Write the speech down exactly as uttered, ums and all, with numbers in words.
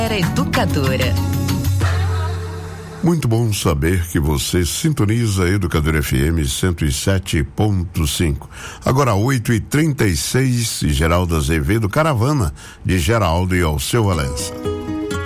Era educadora. Muito bom saber que você sintoniza a Educadora F M cento e sete ponto cinco. Agora oito e trinta e seis, Geraldo Azevedo, Caravana, de Geraldo e Alceu Valença.